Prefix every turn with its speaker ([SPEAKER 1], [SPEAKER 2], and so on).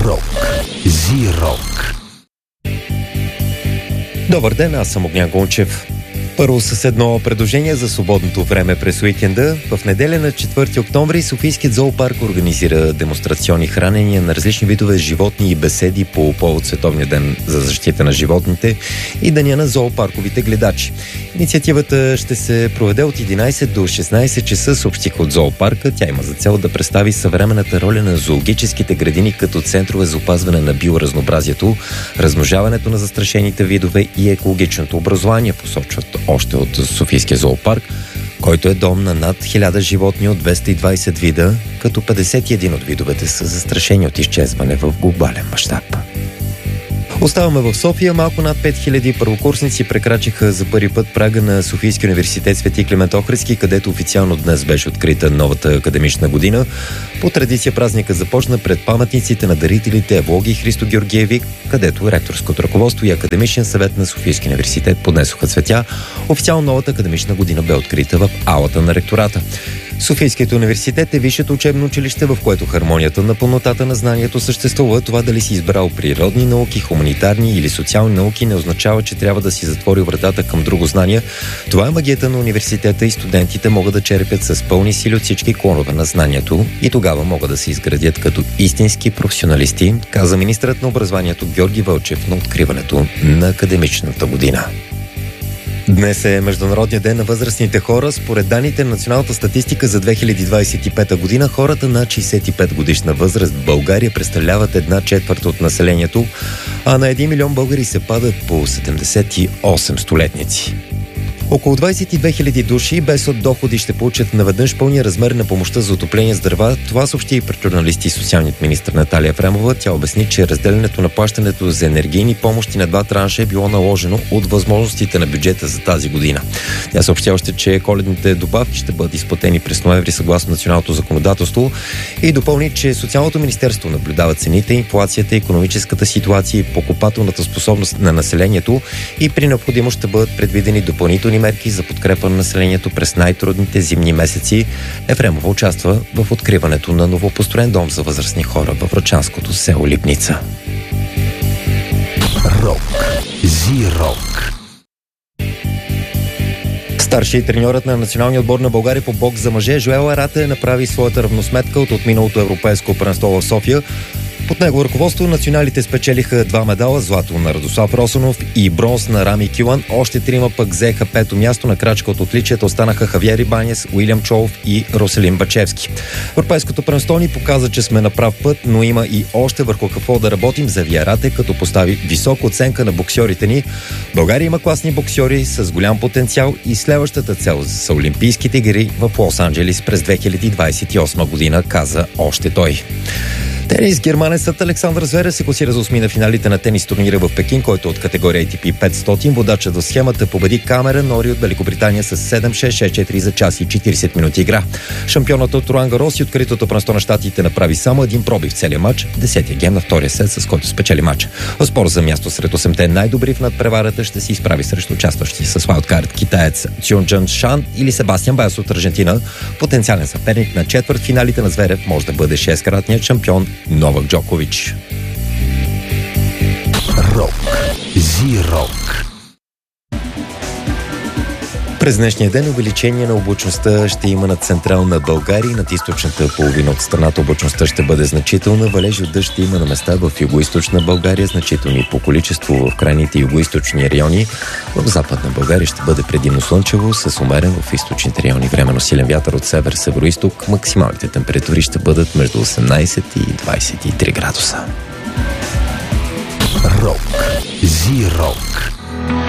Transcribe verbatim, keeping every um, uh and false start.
[SPEAKER 1] Рок. Зи-рок.
[SPEAKER 2] Добър ден, аз съм Огнян Гончев. Първо с едно предложение за свободното време през уикенда. В неделя на четвърти октомври Софийският зоопарк организира демонстрационни хранения на различни видове животни и беседи по повод Световния ден за защита на животните и Деня на зоопарковите гледачи. Инициативата ще се проведе от единайсет до шестнайсет часа, съобщиха от зоопарка. Тя има за цел да представи съвременната роля на зоологическите градини като центрове за опазване на биоразнообразието, размножаването на застрашените видове и екологичното образование, посочват още от Софийския зоопарк, който е дом на над хиляда животни от двеста и двайсет вида, като петдесет и един от видовете са застрашени от изчезване в глобален мащаб. Оставаме в София. Малко над пет хиляди първокурсници прекрачиха за първи път прага на Софийския университет Свети Климент Охридски, където официално днес беше открита новата академична година. По традиция празника започна пред паметниците на дарителите Евлоги и Христо Георгиеви, където ректорското ръководство и академичен съвет на Софийския университет поднесоха цветя. Официално новата академична година бе открита в аулата на ректората. Софийският университет е висшето учебно училище, в което хармонията на пълнотата на знанието съществува. Това дали си избрал природни науки, хуманитарни или социални науки не означава, че трябва да си затвори вратата към друго знание. Това е магията на университета и студентите могат да черпят с пълни сили от всички клонове на знанието и тогава могат да се изградят като истински професионалисти, каза министърът на образованието Георги Вълчев на откриването на академичната година. Днес е Международният ден на възрастните хора. Според данните на националната статистика за две хиляди двайсет и пета година, хората над шейсет и пет годишна възраст в България представляват една четвърт от населението, а на един милион българи се падат по седемдесет и осем столетници. Около двайсет и две хиляди души без от доходи ще получат наведнъж пълния размер на помощта за отопление с дърва. Това съобщи и пред журналисти и социалният министър Наталия Ефремова. Тя обясни, че разделянето на плащането за енергийни помощи на два транша е било наложено от възможностите на бюджета за тази година. Тя съобщи още, че коледните добавки ще бъдат изплатени през ноември съгласно националното законодателство и допълни, че Социалното министерство наблюдава цените, инфлацията, икономическата ситуация и покупателната способност на населението и при необходимост ще бъдат предвидени допълнителни мерки за подкрепа на населението през най-трудните зимни месеци. Ефремова участва в откриването на новопостроен дом за възрастни хора във врачанското село Липница.
[SPEAKER 1] Рок. Зи-рок.
[SPEAKER 2] Старшият треньорът на националния отбор на България по бокс за мъже Жоел Арате направи своята равносметка от отминалото европейско първенство в София. Под него ръководство националите спечелиха два медала, злато на Радослав Росонов и бронз на Рами Кюлан. Още трима пък взеха пето място. На крачка от отличията останаха Хавиер Банес, Уилям Чолов и Роселин Бачевски. Европейското първенство ни показа, че сме на прав път, но има и още върху какво да работим, за Арате, като постави висока оценка на боксьорите ни. България има класни боксьори с голям потенциал и следващата цел са Олимпийските игри в Лос-Анджелис през две хиляди двайсет и осма година, каза още той. Тенис. Германецът Александър Зверев се класира за осми на финалите на тенис турнира в Пекин, който от категория Ей Ти Пи петстотин. Водачът в схемата победи Камерън Нори от Великобритания с седем шест шест четири за час и четирийсет минути игра. Шампионът от Руан Гарос и откритото първенство на щатите направи само един пробив в целия матч, десетия гейм на втория сет, с който спечели матча. В спор за място сред осемте най-добри в надпреварата ще се изправи срещу участващи с вайлдкарт китаец Цюнджан Шан или Себастиан Байос от Аржентина. Потенциален съперник на четвърт финалите на Зверев може да бъде шесткратният шампион Новак Джокович.
[SPEAKER 1] Рок. Зи-рок.
[SPEAKER 2] През днешния ден увеличение на облачността ще има над централна България и над източната половина от страната. Облачността ще бъде значителна. Валежи от дъжд ще има на места в югоизточна България, значителни по количество в крайните югоизточни райони. В западна България ще бъде предимно слънчево, с умерен в източните райони временно силен вятър от север-североизток. Максималните температури ще бъдат между осемнайсет и двайсет и три градуса.
[SPEAKER 1] Рок. Зи-рок.